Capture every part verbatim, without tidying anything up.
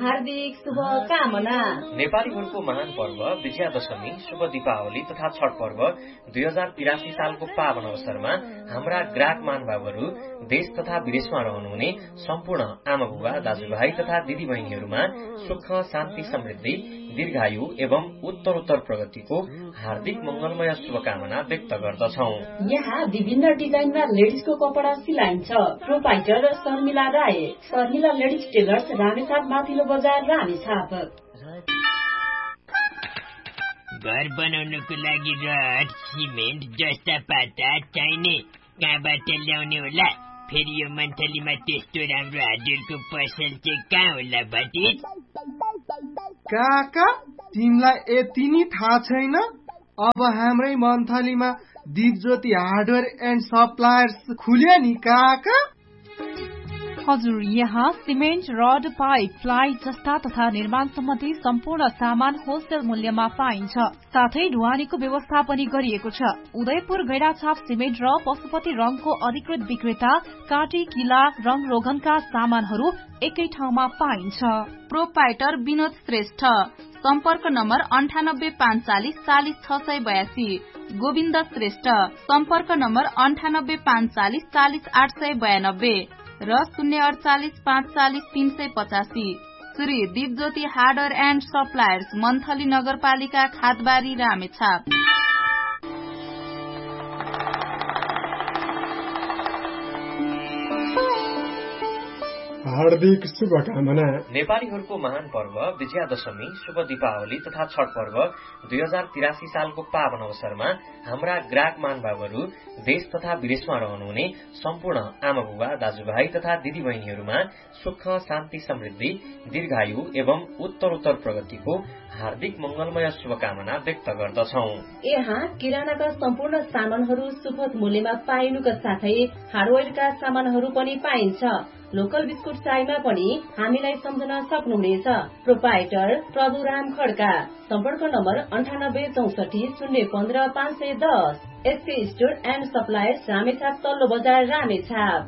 हार्दिक शुभकामना। नेपालीहरूको महान पर्व विजयादशमी, शुभ दीपावली तथा छठ पर्व दुई हजार तिरासी सालको पावन अवसरमा हाम्रा ग्राहक महानुभावहरू देश तथा विदेशमा रहनुहुने सम्पूर्ण आमा बुबा दाजुभाइ तथा दिदी बहिनीहरूमा सुख शान्ति समृद्धि दीर्घायु एवं उत्तरोत्तर प्रगतिको हार्दिक मंगलमय शुभकामना व्यक्त गर्दछौ। यहाँ विभिन्न डिजाइनमा लेडिजको कपडा सिलाइन्छ। प्रोपाइटर शर्मिला राय, शर्मिला लेडिज टेलर्स, रामेछाप माथिल्लो बजार, रामेछाप। घर बनाउनको लागि रड, सिमेन्ट जस्ता पाता चाहिने कहाँबाट ल्याउने होला? फेरि यो मन्थलीमा त्यस्तो राम्रो हार्डवेयरको पसल चाहिँ कहाँ होला भतिज? काका, तिमीलाई यति नि थाहा छैन? अब हाम्रै मन्थलीमा दिपज्योति हार्डवेयर एन्ड सप्लायर्स खुल्यो नि काका। हजुर, यहाँ सिमेन्ट, रड, पाइप, प्लाई जस्ता तथा निर्माण सम्बन्धी सम्पूर्ण सामान होलसेल मूल्यमा पाइन्छ। साथै ढुवानीको व्यवस्था पनि गरिएको छ। उदयपुर गैडाछाप सिमेन्ट र पशुपति रङको अधिकृत विक्रेता काटी किला रङ रोगनका सामानहरू एकै ठाउँमा पाइन्छ। प्रोपाइटर विनोद श्रेष्ठ, सम्पर्क नम्बर अन्ठानब्बे पाँच चालिस चालिस छ सय बयासी। गोविन्द श्रेष्ठ, सम्पर्क नम्बर अन्ठानब्बे पाँच चालिस चालिस आठ सय बयानब्बे र शून्य अडचालिस पाँच चालिस तीन सय पचासी। Shri Dipjyoti hardware and suppliers, monthly नगरपालिका, खातबारी, रामेछाप। हार्दिक शुभकामना। नेपालीहरूको महान पर्व विजयादशमी, शुभ दीपावली तथा छठ पर्व दुई हजार तिरासी सालको पावन अवसरमा हाम्रा ग्राहक महानुभावहरू देश तथा विदेशमा रहनुहुने सम्पूर्ण आमा बुबा दाजुभाइ तथा दिदी बहिनीहरूमा सुख शान्ति समृद्धि दीर्घायु एवं उत्तरोत्तर प्रगतिको हार्दिक मंगलमय शुभकामना व्यक्त गर्दछौ। यहाँ किरानाका सम्पूर्ण सामानहरू सुपथ मूल्यमा पाइनुका साथै हार्डवेयरका सामानहरू पनि पाइन्छ। लोकल बिस्कुट चायमा पनि हामीलाई सम्झन सक्नुहुनेछ। प्रोपाइटर प्रभुराम खड्का, सम्पर्क नम्बर अन्ठानब्बे चौसठी शून्य पन्ध्र पाँच सय दस। SK store and suppliers, Ramechhap तल्लो बजार, रामेछाप।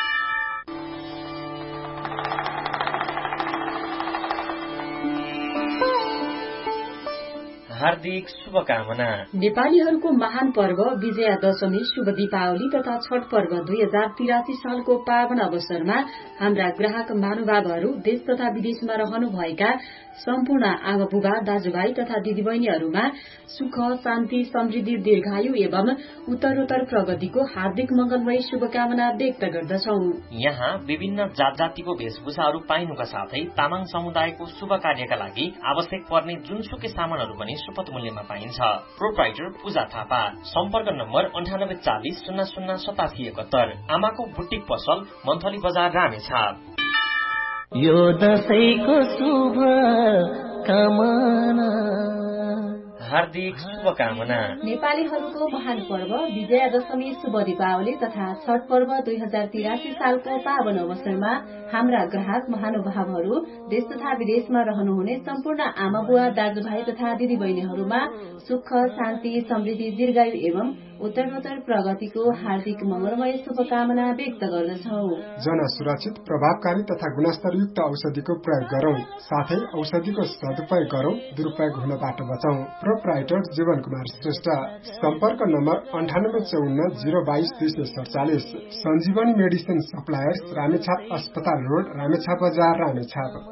हार्दिक शुभकामना। नेपालीहरूको महान पर्व विजयादशमी, शुभ दीपावली तथा छठ पर्व दुई हजार तिरासी सालको पावन अवसरमा हाम्रा ग्राहक महानुभावहरू देश तथा विदेशमा रहनुभएका सम्पूर्ण आमा बुबा दाजुभाइ तथा दिदीबहिनीहरूमा सुख शान्ति समृद्धि दीर्घायु एवं उत्तरोत्तर प्रगतिको हार्दिक मंगलमय शुभकामना व्यक्त गर्दछौ। यहाँ विभिन्न जात जातिको वेशभूषाहरू पाइनुका साथै तामाङ समुदायको शुभ कार्यका लागि आवश्यक पर्ने जुनसुकै सामानहरू पनि सुपथ मूल्यमा पाइन्छ। प्रोप्राइटर पूजा थापा, सम्पर्क नम्बर अन्ठानब्बे चालिस शून्य शून्य सतासी एकहत्तर। आमाको बुटिक पसल, मन्थली बजार, रामेछाप। यो दशैंको शुभ कामना। हार्दिक शुभकामना। नेपालीहरूको महान पर्व विजयादशमी, शुभ दीपावली तथा छठ पर्व दुई हजार तिरासी सालको पावन अवसरमा हाम्रा ग्राहक महानुभावहरू देश तथा विदेशमा रहनुहुने सम्पूर्ण आमा बुवा दाजुभाइ तथा दिदी बहिनीहरूमा सुख शान्ति समृद्धि दीर्घायु एवं उत्तरोत्तर प्रगतिको हार्दिक मंगलमय शुभकामना व्यक्त गर्दछौ। जन सुरक्षित, प्रभावकारी तथा गुणस्तरयुक्त औषधिको प्रयोग गरौं, साथै औषधिको सदुपयोग गरौं, दुरुपयोग हुनबाट बचौं। प्रोप्राइटर जीवन कुमार श्रेष्ठ, सम्पर्क नम्बर अन्ठानब्बे चौन्न जीरो बाइस दुई सय सडचालिस। सञ्जीवनी मेडिसिन सप्लायर्स, रामेछाप अस्पताल रोड, रामेछाप बजार, रामेछाप।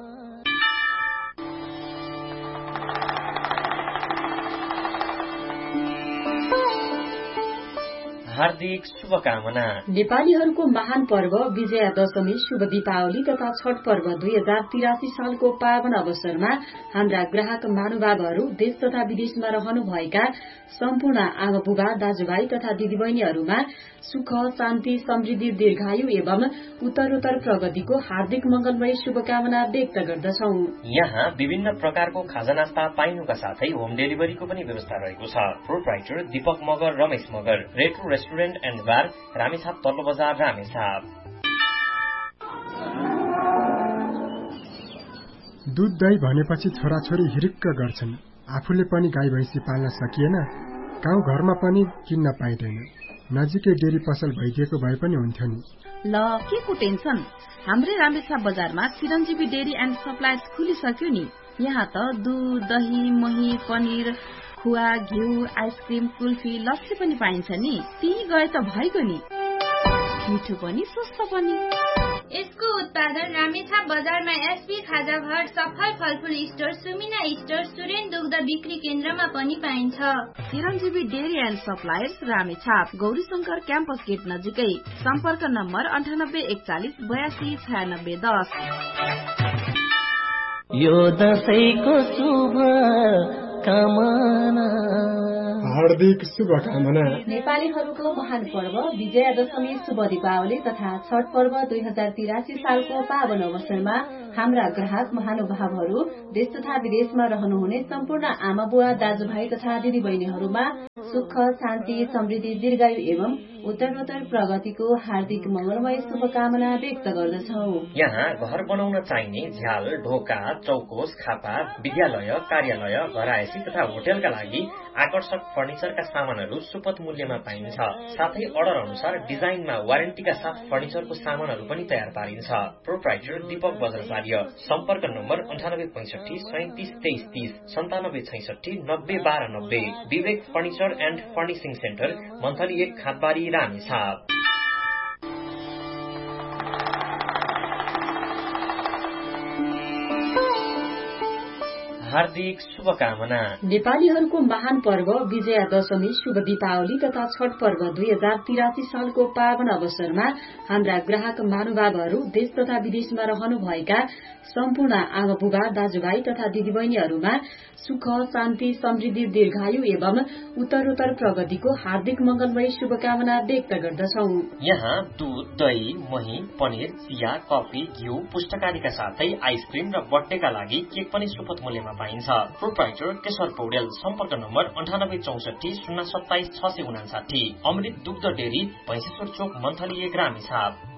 हार्दिक शुभकामना। नेपालीहरूको महान पर्व विजयादशमी, शुभ दीपावली तथा छठ पर्व दुई हजार तिरासी सालको पावन अवसरमा हाम्रा ग्राहक महानुभावहरू देश तथा विदेशमा रहनुभएका सम्पूर्ण आमा बुबा दाजुभाइ तथा दिदीबहिनीहरूमा सुख शान्ति समृद्धि दीर्घायु एवं उत्तरोत्तर प्रगतिको हार्दिक मंगलमय शुभकामना व्यक्त गर्दछौ। यहाँ विभिन्न प्रकारको खाजा नास्ता पाइनुका साथै होम डेलिभरीको पनि व्यवस्था रहेको छ। Proprietor Deepak Magar, Ramesh Magar, retro restaurant and बार, रामेछाप तल्लो बजार, रामेछाप। दूध दही भनेपछि छोराछोरी हिरिक्क गर्छन्। आफूले पनि गाई भैँसी पाल्न सकिएन, गाउँ घरमा पनि किन्न पाइँदैन। नजिकै डेरी पसल भइदिएको भए पनि हुन्थ्यो नि। ल के को टेन्सन, हाम्रै रामेछाप बजारमा चिरञ्जीवी डेरी एन्ड सप्लायर्स खुलिसक्यो नि। यहाँ त दूध, दही, मही, पनिर, खुवा, घिउ, आइसक्रिम, कुल्फी, लस्सी पनि पाइन्छ नि। त्यही गए त भइगयो नि, मिठो पनि सस्तो पनि। यसको उत्पादन रामेछाप बजारमा एसपी खाजा घर, सफल फलफुल स्टोर, सुमिना स्टोर, सुरेन दुग्ध बिक्री केन्द्रमा पनि पाइन्छ। चिरञ्जीवी dairy and suppliers Ramechhap, Gaurishankar campus get नजिकै। सम्पर्क नम्बर अन्ठानब्बे एकचालिस बयासी छयानब्बे दस। यो दशैंको शुभ कामना, हार्दिक शुभकामना। नेपालीहरूको महान पर्व विजयादशमी, शुभ दीपावली तथा छठ पर्व दुई हजार तिरासी सालको पावन अवसरमा हाम्रा ग्राहक महानुभावहरू, देश तथा विदेशमा रहनुहुने सम्पूर्ण आमा बुवा, दाजुभाइ तथा दिदी बहिनीहरूमा सुख, शान्ति, समृद्धि, दीर्घायु एवं उत्तरोत्तर प्रगतिको हार्दिक मंगलमय शुभकामना व्यक्त गर्दछौ। यहाँ घर बनाउन चाहिने झ्याल, ढोका, चौकोस, खापा, विद्यालय, कार्यालय, घरायसी तथा होटेलका लागि आकर्षक फर्निचरका सामानहरू सुपथ मूल्यमा पाइन्छ। साथै अर्डर अनुसार डिजाइनमा वारेन्टीका साथ फर्निचरको सामानहरू पनि तयार पारिन्छ। प्रोप्राइटर दीपक वज्राचार्य। सम्पर्क नम्बर अन्ठानब्बे पैंसठी सैतिस तेइस तीस, सन्तानब्बे छैसठी नब्बे बाह्र नब्बे। विवेक furniture and furnishing centre, monthly एक, खातबारी, रामेछाप। हार्दिक शुभकामना। नेपालीहरूको महान पर्व विजयादशमी, शुभ दीपावली तथा छठ पर्व दुई हजार तिरासी सालको पावन अवसरमा हाम्रा ग्राहक महानुभावहरू, देश तथा विदेशमा रहनुभएका सम्पूर्ण आमा बुबा, दाजुभाइ तथा दिदीबहिनीहरूमा सुख, शान्ति, समृद्धि, दीर्घायु एवं उत्तरोत्तर प्रगतिको हार्दिक मंगलमय शुभकामना व्यक्त गर्दछौ। यहाँ दूध, दही, मही, पनिर, चिया, कफी, घिउ, पुस्तकारीका साथै आइसक्रिम र बर्थडेका लागि केक पनि सुपथ मूल्यमा पाइन्छ। प्रोप्राइटर केशर पौडेल। सम्पर्क नम्बर अन्ठानब्बे चौसठी शून्य सत्ताइस छ सय उनासाठी। अमृत दुग्ध डेरी, भैंसेश्वर चोक, मन्थली एक, रामेछाप।